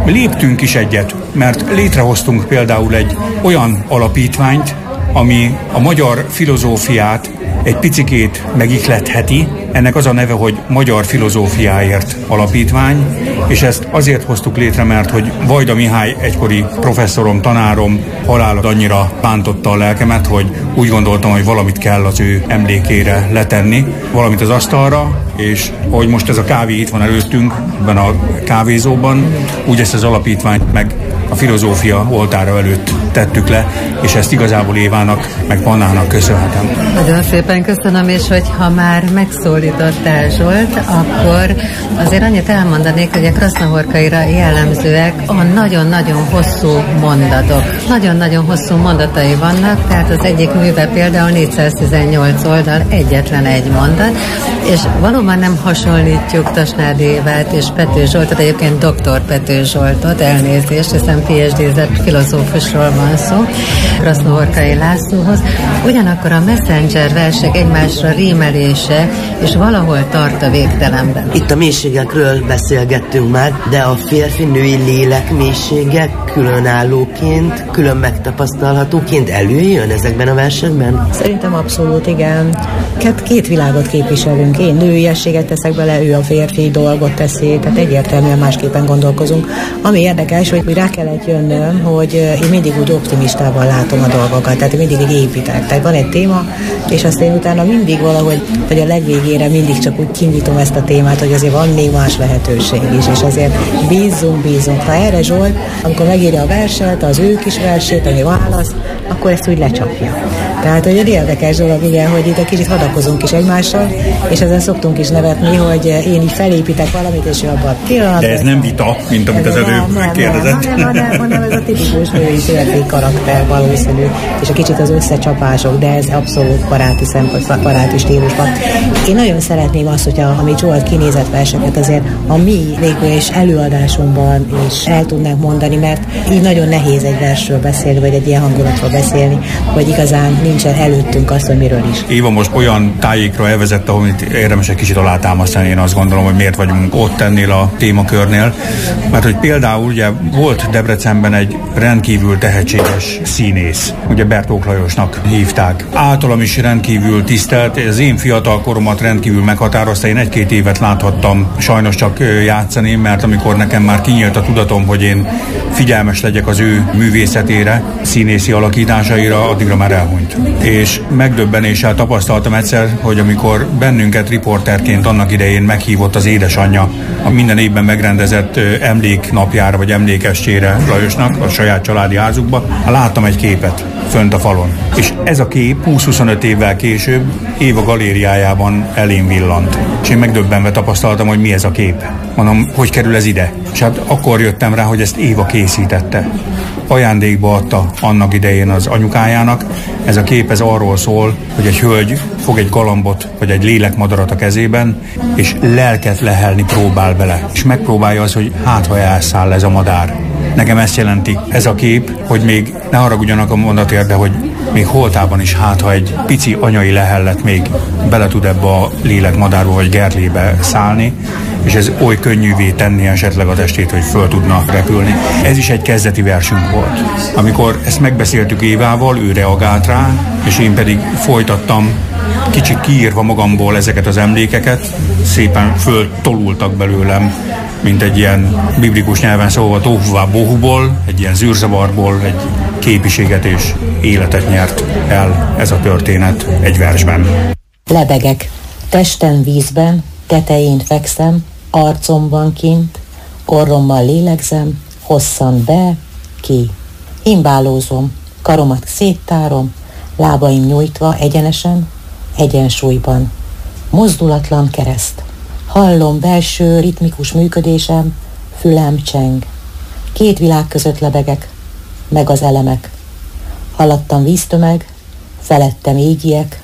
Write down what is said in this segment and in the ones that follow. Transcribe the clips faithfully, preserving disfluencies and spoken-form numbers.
léptünk is egyet, mert létrehoztunk például egy olyan alapítványt, ami a magyar filozófiát egy picikét megihletheti. Ennek az a neve, hogy Magyar Filozófiáért Alapítvány, és ezt azért hoztuk létre, mert hogy Vajda Mihály egykori professzorom, tanárom halála annyira bántotta a lelkemet, hogy úgy gondoltam, hogy valamit kell az ő emlékére letenni, valamit az asztalra, és ahogy most ez a kávé itt van előttünk, ebben a kávézóban, úgy ezt az alapítványt meg a filozófia oltára előtt tettük le, és ezt igazából Évának, meg Pannának köszönhetem. Nagyon szépen köszönöm, és hogyha már megszólítottál, Zsolt, akkor azért annyit elmondanék, hogy a krasznahorkaira jellemzőek a nagyon-nagyon hosszú mondatok. Nagyon-nagyon hosszú mondatai vannak, tehát az egyik műve például négyszáztizennyolc oldal, egyetlen egy mondat, és valóban nem hasonlítjuk Tasnádi Évát és Pető Zsoltot, egyébként doktor Pető Zsoltot, elnézést, hiszen pé há dé-zett filozófusról van szó, Krasznahorkai Lászlóhoz. Ugyanakkor a Messenger versek egymásra rímelése, és valahol tart a végtelenben. Itt a mélységekről beszélgettünk már, de a férfi-női lélek mélysége különállóként, külön megtapasztalhatóként előjön ezekben a versekben? Szerintem abszolút igen. Két, két világot képviselünk. Én nőiességet teszek bele, ő a férfi dolgot teszi, tehát egyértelműen másképpen gondolkozunk. Ami érdekes, hogy rá kellett jönnöm, hogy én mindig úgy optimistában látom a dolgokat, tehát mindig így építek. Tehát van egy téma, és azt én utána mindig valahogy, vagy a legvégére mindig csak úgy kinyitom ezt a témát, hogy azért van még más lehetőség is, és azért bízzunk, bízunk. Ha erre Zsolt, amikor megírja a verset, az ő kis versét, ami válasz, akkor ezt úgy lecsapja. Tehát, hogy egy érdekes dolog, igen, hogy itt egy kicsit hadakozunk is egymással, és ezen szoktunk is nevetni, hogy én így felépítek valamit, és ő abban a pillanatban. De ez nem vita, mint amit az előbb kérdezett. Nem, nem, nem, hanem ez a tipikus női születély karakter valószínű, és a kicsit az összecsapások, de ez abszolút baráti szempont, baráti stílusban. Én nagyon szeretném azt, hogyha amit Zsolt kinézett verseket azért a mi végül és előadásunkban is el tudnánk mondani, mert így nagyon nehéz egy versről beszélni, vagy egy ilyen hangulatról beszélni, hogy igazán nincsen előttünk azt, hogy miről is. Éva most olyan tájékra elvezette, amit érdemes egy kicsit alátámasztani, én azt gondolom, hogy miért vagyunk ott ennél a témakörnél, mert hogy például ugye volt Debrecenben egy rendkívül tehetséges színész, ugye Bertók Lajosnak hívták. Általam is rendkívül tisztelt, az én fiatal koromat rendkívül meghatározta, én egy-két évet láthattam sajnos csak játszani, mert amikor nekem már kinyílt a tudatom, hogy én figyelmes legyek az ő művészetére, színészi alakításaira, addigra már elhunyt. És megdöbbenéssel tapasztaltam egyszer, hogy amikor bennünket riporterként annak idején meghívott az édesanyja a minden évben megrendezett emléknapjára vagy emlékestjére Lajosnak, a saját családi házukba, láttam egy képet fönt a falon. És ez a kép húsz-huszonöt évvel később Éva galériájában elém villant. És én megdöbbenve tapasztaltam, hogy mi ez a kép. Mondom, hogy kerül ez ide? És hát akkor jöttem rá, hogy ezt Éva készítette. Ajándékba adta annak idején az anyukájának. Ez a kép ez arról szól, hogy egy hölgy fog egy galambot, vagy egy lélekmadarat a kezében, és lelket lehelni próbál bele. És megpróbálja az, hogy hát ha elszáll ez a madár. Nekem ezt jelenti ez a kép, hogy még ne haragudjanak a mondatért, de hogy még holtában is hát, ha egy pici anyai lehellet még bele tud ebbe a lélekmadárba vagy gerlébe szállni, és ez oly könnyűvé tenni esetleg a testét, hogy föl tudna repülni. Ez is egy kezdeti versünk volt. Amikor ezt megbeszéltük Évával, ő reagált rá, és én pedig folytattam, kicsit kiírva magamból ezeket az emlékeket, szépen föltolultak belőlem, mint egy ilyen biblikus nyelven szólva tóhuvá bohuból, egy ilyen zűrzavarból, egy képiséget és életet nyert el ez a történet egy versben. Lebegek, testem vízben, tetején fekszem, arcomban kint, orrommal lélegzem, hosszan be, ki. Himbálózom, karomat széttárom, lábaim nyújtva egyenesen, egyensúlyban. Mozdulatlan kereszt. Hallom belső ritmikus működésem, fülem cseng. Két világ között lebegek, meg az elemek. Haladtam víztömeg, felettem égiek,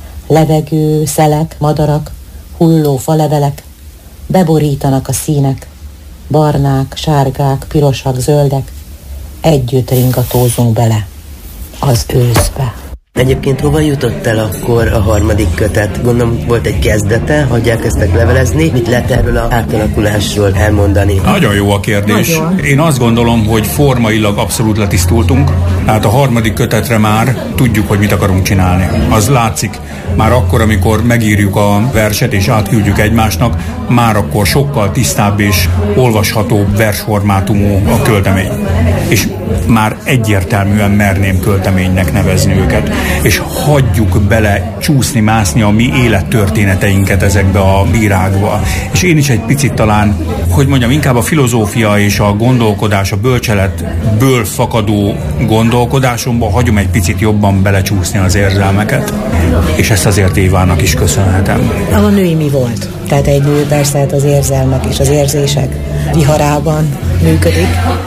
levegő, szelek, madarak, hulló falevelek, beborítanak a színek, barnák, sárgák, pirosak, zöldek, együtt ringatózunk bele az őszbe. Egyébként hova jutott el akkor a harmadik kötet? Gondolom volt egy kezdete, hogy elkezdtek levelezni. Mit lehet erről az átalakulásról elmondani? Nagyon jó a kérdés. Nagyon. Én azt gondolom, hogy formailag abszolút letisztultunk. Tehát a harmadik kötetre már tudjuk, hogy mit akarunk csinálni. Az látszik már akkor, amikor megírjuk a verset és átküldjük egymásnak, már akkor sokkal tisztább és olvashatóbb versformátumú a költemény. És már egyértelműen merném költeménynek nevezni őket. És hagyjuk bele csúszni, mászni a mi élettörténeteinket ezekbe a virágba. És én is egy picit talán, hogy mondjam, inkább a filozófia és a gondolkodás, a bölcseletből fakadó gondolkodásomba hagyom egy picit jobban belecsúszni az érzelmeket. És ezt azért Évának is köszönhetem. A női mi volt? Tehát egy nő persze az érzelmek és az érzések viharában működik,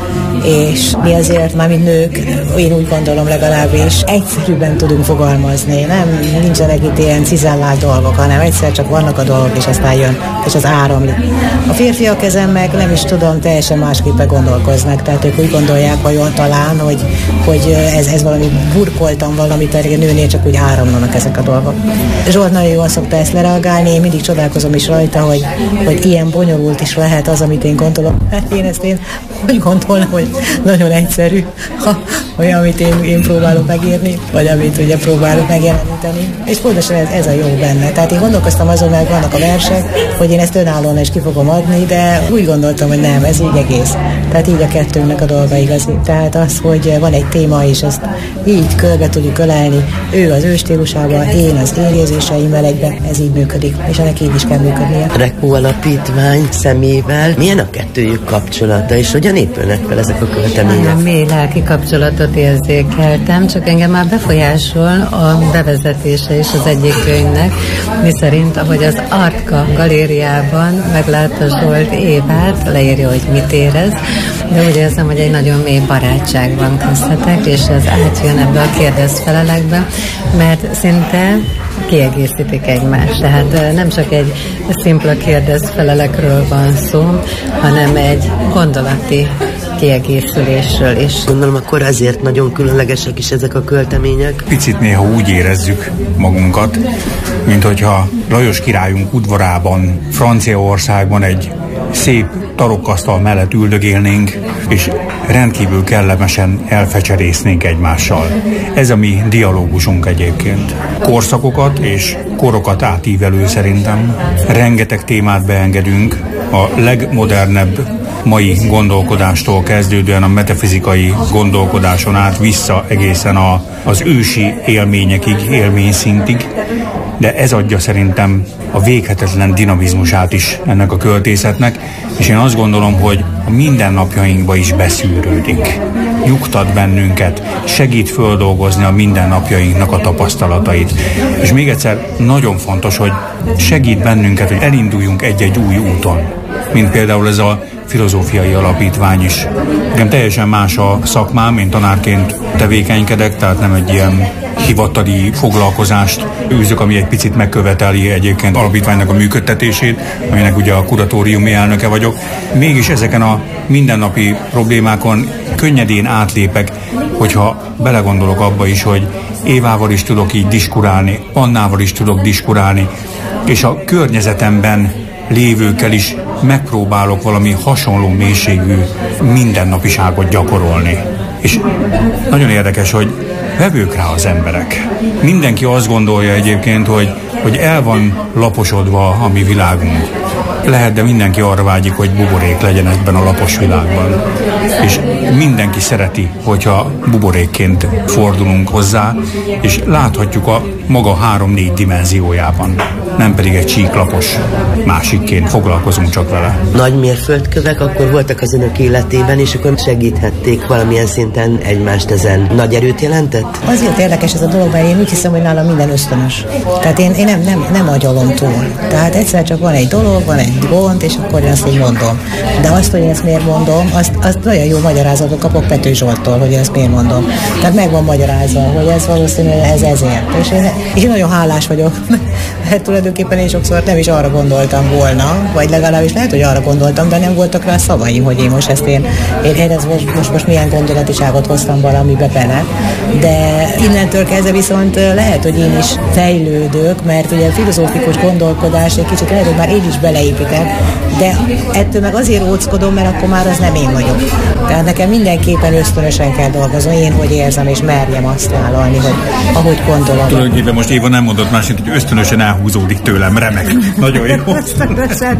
és mi azért, már mint nők, én úgy gondolom legalábbis, egyszerűbben tudunk fogalmazni. Nem, nincsenek itt ilyen cizellált dolgok, hanem egyszer csak vannak a dolgok, és aztán jön, és az áramlik. A férfiak ezen meg nem is tudom, teljesen másképpen gondolkoznak. Tehát ők úgy gondolják vajon talán, hogy, hogy ez, ez valami burkoltam valamit, pedig a nőnél csak úgy áramlanak ezek a dolgok. Zsolt nagyon jól szokta ezt lereagálni, én mindig csodálkozom is rajta, hogy, hogy ilyen bonyolult is lehet az, amit én gondolok. Én ezt én úgy gondolom, hogy nagyon egyszerű, ha, olyan, amit én, én próbálok megírni, vagy amit ugye próbálok megjeleníteni. És pontosan ez, ez a jó benne. Tehát én gondolkoztam azon, hogy vannak a versek, hogy én ezt önállóan is ki fogom adni, de úgy gondoltam, hogy nem, ez így egész. Tehát így a kettőnknek a dolga igazi. Tehát az, hogy van egy téma, és ezt így körbe tudjuk ölelni, ő az ő stílusában, én az én érzéseimmel egyben, ez így működik, és ennek így is kell működnie. Rekó Alapítvány szemével milyen a kettőjük kapcsolata, és hogyan épülnek fel ezek a költemények? Nagyon mély lelki kapcsolatot érzékeltem, csak engem már befolyásol a bevezetése is az egyik könyvnek, miszerint, ahogy az Artka galériában meglátta Zsolt Évát, leírja, hogy mit érez, de úgy érzem, hogy egy nagyon mély barátság van köztetek, és ez átjön ebbe a kérdezfelelekbe, mert szinte kiegészítik egymást. Tehát nem csak egy szimpla kérdezfelelekről van szó, hanem egy gondolati kiegészülésről is. Gondolom, akkor ezért nagyon különlegesek is ezek a költemények. Picit néha úgy érezzük magunkat, mint hogyha Lajos királyunk udvarában, Franciaországban egy szép tarokkasztal mellett üldögélnénk, és rendkívül kellemesen elfecserésznénk egymással. Ez a mi dialógusunk egyébként. Korszakokat és korokat átívelő szerintem. Rengeteg témát beengedünk, a legmodernebb mai gondolkodástól kezdődően a metafizikai gondolkodáson át vissza egészen a, az ősi élményekig, élményszintig, de ez adja szerintem a véghetetlen dinamizmusát is ennek a költészetnek, és én azt gondolom, hogy a mindennapjainkba is beszűrődik. Nyugtat bennünket, segít földolgozni a mindennapjainknak a tapasztalatait. És még egyszer nagyon fontos, hogy segít bennünket, hogy elinduljunk egy-egy új úton, mint például ez a filozófiai alapítvány is. Nekem teljesen más a szakmám, én tanárként tevékenykedek, tehát nem egy ilyen hivatali foglalkozást űzök, ami egy picit megköveteli egyébként alapítványnak a működtetését, aminek ugye a kuratóriumi elnöke vagyok. Mégis ezeken a mindennapi problémákon könnyedén átlépek, hogyha belegondolok abba is, hogy Évával is tudok így diskurálni, Annával is tudok diskurálni, és a környezetemben lévőkkel is megpróbálok valami hasonló mélységű mindennapiságot gyakorolni. És nagyon érdekes, hogy vevők rá az emberek. Mindenki azt gondolja egyébként, hogy, hogy el van laposodva a mi világunk. Lehet, de mindenki arra vágyik, hogy buborék legyen ebben a lapos világban. És mindenki szereti, hogyha buborékként fordulunk hozzá, és láthatjuk a maga három-négy dimenziójában. Nem pedig egy csíklapos másikként foglalkozunk csak vele. Nagy mérföldkövek akkor voltak az önök életében, és akkor segíthették valamilyen szinten egymást ezen. Nagy erőt jelentett? Azért érdekes ez a dolog, mert én úgy hiszem, hogy nálam minden ösztönös. Tehát én, én nem, nem, nem agyalom túl. Tehát egyszer csak van egy dolog, van egy gond, és akkor én azt így mondom. De azt, hogy én ezt miért mondom, azt, azt nagyon jó magyarázatot kapok Pető Zsolttól, hogy ezt miért mondom. Tehát meg van magyarázva, hogy ez valószínűleg ez ezért. És én, és én nagyon hálás vagyok, mert tulajdonképpen én sokszor nem is arra gondoltam volna, vagy legalábbis lehet, hogy arra gondoltam, de nem voltak rá szavaim, hogy én most ezt én, én, én ezt most, most, most milyen gondolatiságot hoztam valamibe bele. De innentől kezdve viszont lehet, hogy én is fejlődök, mert ugye a filozófikus gondolkodás egy kicsit lehet, hogy már én is beleépítek, de ettől meg azért óckodom, mert akkor már az nem én vagyok. Tehát nekem mindenképpen ösztönösen kell dolgozni, én hogy érzem, és merjem azt vállalni, hogy ahogy gondolom. Tulajdonképpen most Éva nem mondott másik, hogy ösztönösen elhúzódik tőlem, remek. Nagyon jó. Ösztönösen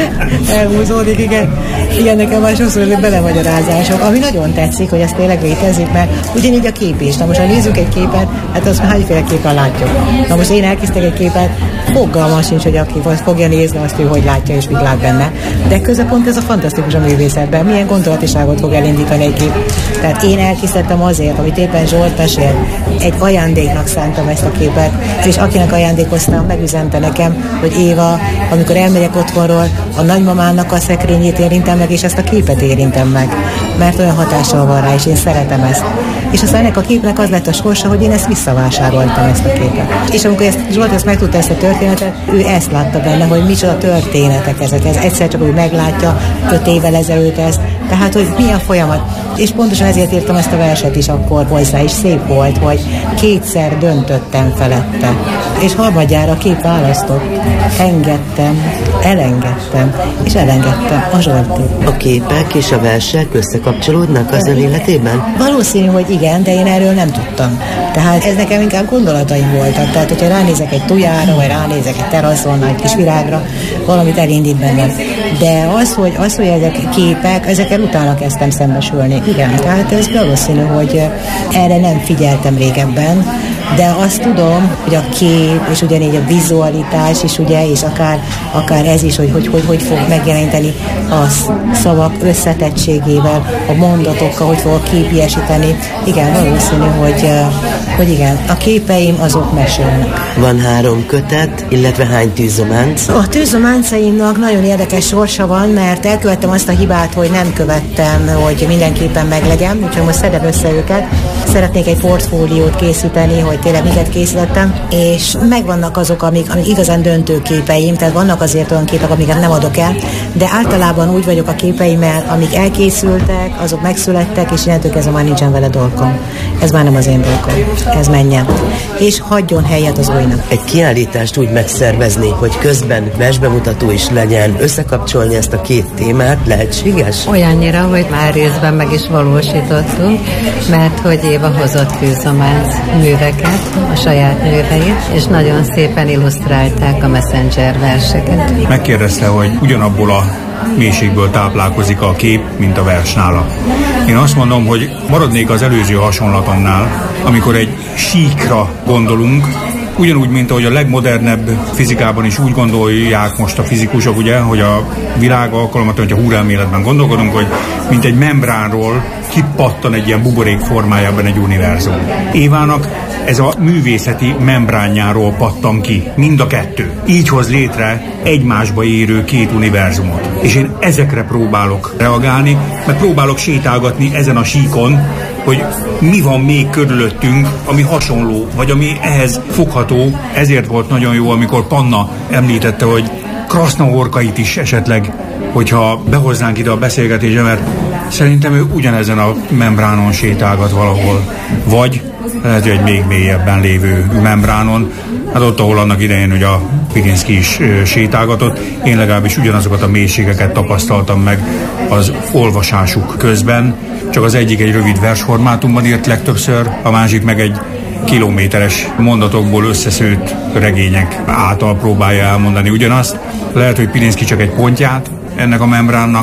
elhúzódik, igen. Igen, nekem már sokszor ezek belemagyarázások, ami nagyon tetszik, hogy ez tényleg létezik, mert ugyanígy a kép is. Na most, ha nézzük egy képet, hát azt hányféleképpen látjuk. Na most én elkészítek egy képet, fogalmam sincs, hogy aki fogja nézni, azt ő hogy látja és mit lát benne. De közepont ez a fantasztikus a művészetben. Milyen gondolatiságot fog elindítani egy kép. Tehát én elkészítettem azért, amit éppen Zsolt mesél, egy ajándéknak szántam ezt a képet, és akinek ajándékoztam, megüzente nekem, hogy Éva, amikor elmegyek otthonról, a nagymamának a szekrényét érintem meg, és ezt a képet érintem meg. Mert olyan hatással van rá, és én szeretem ezt. És aztán ennek a képnek az lett a sorsa, hogy én ezt visszavásároltam, ezt a képet. És amikor ezt, Zsolt ezt megtudta, ezt a történetet, ő ezt látta benne, hogy micsoda történetek ezek. Ez egyszer csak úgy meglátja, öt évvel ezelőtt ez. Tehát, hogy mi a folyamat. És pontosan ezért írtam ezt a verset is akkor hozzá, és szép volt, hogy kétszer döntöttem felette. És harmadjára kép választott. Engedtem, elengedtem, és elengedtem a Zsoltit. A képek és a versek összekapcsolódnak az ön életében? Valószínű, hogy igen, de én erről nem tudtam. Tehát ez nekem inkább gondolataim voltak. Tehát, hogyha ránézek egy tujára, vagy ránézek egy teraszon, egy kis virágra, valamit elindít bennem. De az, hogy, az, hogy ezek képek, ezekkel utána kezdtem szembesülni. Igen, tehát ez valószínű, hogy erre nem figyeltem régebben, de azt tudom, hogy a kép, és ugyanígy a vizualitás is, ugye, és akár, akár ez is, hogy hogy, hogy hogy fog megjeleníteni a szavak összetettségével, a mondatokkal, hogy fog képiesíteni. Igen, valószínű, hogy, hogy igen, a képeim azok mesélnek. Van három kötet, illetve hány tűzománc? A tűzománcaimnak nagyon érdekes sorsa van, mert elkövettem azt a hibát, hogy nem követtem, hogy mindenképpen meglegyen, úgyhogy most szedem össze őket. Szeretnék egy portfóliót készíteni, hogy tényleg miket készítettem, és megvannak azok, amik, amik igazán döntő képeim, tehát vannak azért olyan képek, amiket nem adok el, de általában úgy vagyok a képeimmel, amik elkészültek, azok megszülettek, és innentől kezdve már nincsen vele dolgom. Ez már nem az én dolgom. Ez menjen. És hagyjon helyet az újnak. Egy kiállítást úgy megszervezni, hogy közben versbemutató is legyen, összekapcsolni ezt a két témát, lehetséges? Olyannyira, hogy már részben meg is valósítottunk, mert hogy Éva hozott tűzománc műveket, a saját műveit, és nagyon szépen illusztrálták a Messenger verseket. Megkérdezte, hogy ugyanabból a mélységből táplálkozik a kép, mint a vers nála. Én azt mondom, hogy maradnék az előző hasonlatomnál, amikor egy síkra gondolunk, ugyanúgy, mint ahogy a legmodernebb fizikában is úgy gondolják most a fizikusok, ugye, hogy a világ alkalmaton, hogyha húrelméletben gondolkodunk, hogy mint egy membránról kipattan egy ilyen buborék formájában egy univerzum. Évának ez a művészeti membránjáról pattan ki, mind a kettő. Így hoz létre egymásba érő két univerzumot. És én ezekre próbálok reagálni, mert próbálok sétálgatni ezen a síkon, hogy mi van még körülöttünk, ami hasonló, vagy ami ehhez fogható. Ezért volt nagyon jó, amikor Panna említette, hogy Krasznahorkait is esetleg, hogyha behoznánk ide a beszélgetésbe, mert szerintem ő ugyanezen a membránon sétálgat valahol. Vagy lehet, hogy egy még mélyebben lévő membránon. Hát ott, ahol annak idején, hogy a Pirinszky is ö, sétálgatott, én legalábbis ugyanazokat a mélységeket tapasztaltam meg az olvasásuk közben. Csak az egyik egy rövid versformátumban írt legtöbbször, a másik meg egy kilométeres mondatokból összeszőtt regények által próbálja elmondani ugyanazt. Lehet, hogy Pirinszky csak egy pontját ennek a membránnak,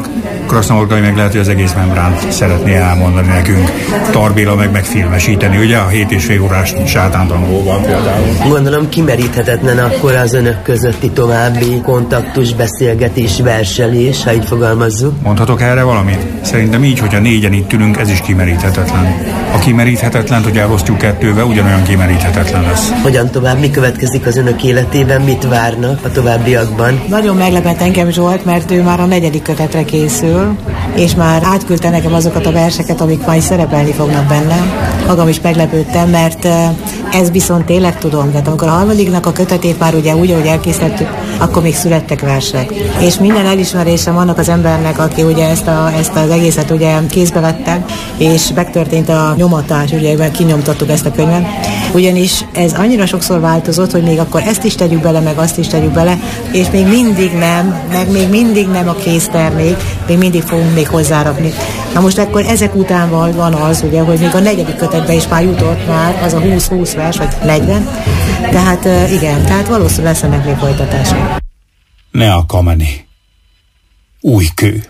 Krasznahorkai meg lehet, hogy az egész membránt szeretné elmondani nekünk. Tarbéla meg megfilmesíteni, ugye a hét és fél órás sátántanulóval például. Gondolom kimeríthetetlen akkor az önök közötti további kontaktus, beszélgetés, verselés, ha így fogalmazzuk. Mondhatok erre valamit? Szerintem így, hogyha négyen itt ülünk, ez is kimeríthetetlen. A kimeríthetetlen, hogy elosztjuk kettővel, ugyanolyan kimeríthetetlen lesz. Hogyan tovább? Mi következik az önök életében? Mit várnak a továbbiakban? Nagyon meglepett engem Zsolt, mert ő már a negyedik kötetre készül, és már átküldte nekem azokat a verseket, amik majd szerepelni fognak bennem. Magam is meglepődtem, mert ez viszont tényleg tudom. Tehát amikor a harmadiknak a kötetét már ugye úgy, ahogy elkészítettük, akkor még születtek versek. És minden elismerésem annak az embernek, aki ugye ezt, a, ezt az egészet ugye kézbe vette, és megtörtént a nyomatás, ugye kinyomtattuk ezt a könyvet. Ugyanis ez annyira sokszor változott, hogy még akkor ezt is tegyük bele, meg azt is tegyük bele, és még mindig nem, meg még mindig nem a késztermék, még mindig fogunk még hozzárakni. Na most akkor ezek után van az, ugye, hogy még a negyedik kötetben is már jutott már az a húsz-húsz vers, vagy negyven. Tehát igen, tehát valószínűleg lesz ennek még folytatása. Ne a kameni. Új kő.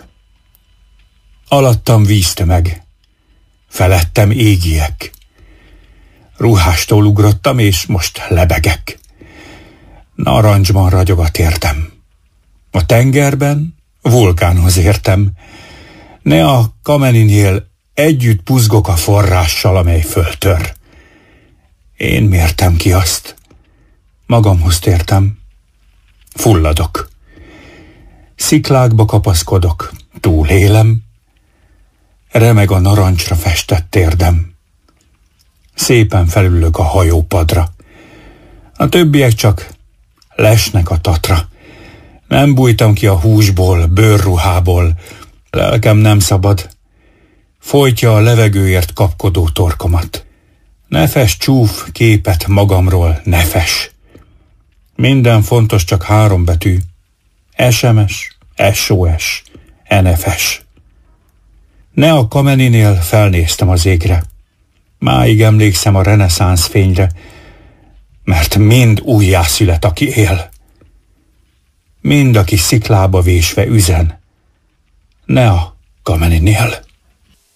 Alattam víztömeg. Felettem égiek. Ruhástól ugrottam, és most lebegek. Narancsban ragyog a térdem. A tengerben vulkánhoz értem. Ne a kameninél együtt puzgok a forrással, amely föltör. Én mértem ki azt. Magamhoz tértem. Fulladok. Sziklákba kapaszkodok. Túlélem. Remeg a narancsra festett térdem. Szépen felülök a hajópadra. A többiek csak lesnek a tatra. Nem bújtam ki a húsból, bőrruhából. Lelkem nem szabad. Folytja a levegőért kapkodó torkomat. Ne fess csúf képet magamról, ne fess. Minden fontos, csak három betű. es em es, es o es, en ef es. Ne a kameninél felnéztem az égre. Máig emlékszem a reneszánsz fényre, mert mind újjászület, aki él. Mind, aki sziklába vésve üzen. Ne a kameninél.